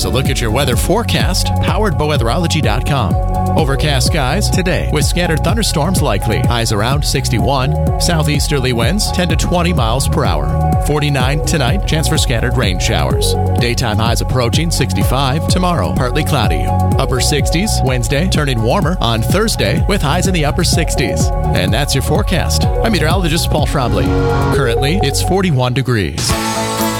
Here's a look at your weather forecast, powered by weatherology.com. Overcast skies today with scattered thunderstorms likely. Highs around 61. Southeasterly winds 10 to 20 miles per hour. 49 tonight, chance for scattered rain showers. Daytime highs approaching 65. Tomorrow, partly cloudy. Upper 60s Wednesday, turning warmer on Thursday with highs in the upper 60s. And that's your forecast. I'm meteorologist Paul Trombley. Currently, it's 41 degrees.